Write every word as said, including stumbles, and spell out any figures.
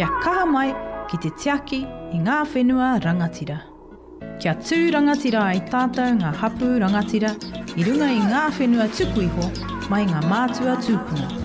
Kia kaha mai ki te tiaki i ngā whenua rangatira. Kia tū rangatira ai tātou ngā hapu rangatira i runga i ngā whenua tuku iho mai ngā mātua tūpunga.